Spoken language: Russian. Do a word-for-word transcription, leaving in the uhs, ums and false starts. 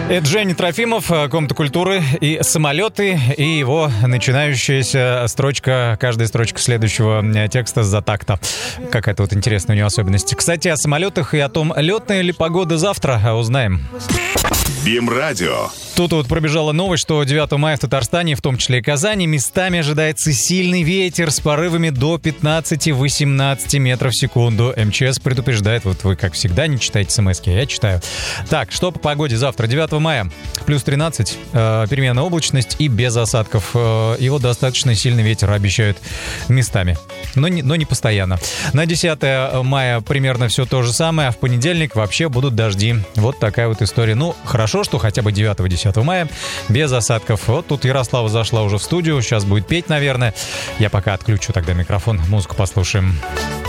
Это Женя Трофимов, «Комната культуры» и самолеты, и его начинающаяся строчка, каждая строчка следующего текста за такта. Какая-то вот интересная у него особенность. Кстати, о самолетах и о том, летная ли погода завтра, узнаем. БИМ-радио. Тут вот пробежала новость, что девятого мая в Татарстане, в том числе и Казани, местами ожидается сильный ветер с порывами до пятнадцати-восемнадцати метров в секунду. МЧС предупреждает, вот вы, как всегда, не читаете смс-ки, я читаю. Так, что по погоде завтра? девятого мая плюс тринадцать, э, переменная облачность и без осадков. Э, и вот достаточно сильный ветер обещают местами, но не, но не постоянно. На десятое мая примерно все то же самое, а в понедельник вообще будут дожди. Вот такая вот история. Ну, хорошо, что хотя бы девятого-десятого мая без осадков. Вот тут Ярослава зашла уже в студию, сейчас будет петь, наверное. Я пока отключу тогда микрофон, музыку послушаем.